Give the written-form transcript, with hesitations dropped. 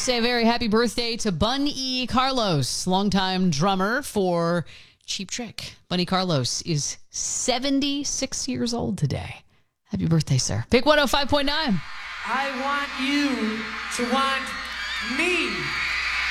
say a very happy birthday to Bunny Carlos, longtime drummer for Cheap Trick. Bunny Carlos is 76 years old today. Happy birthday, sir. Pick 105.9. I want you to want me.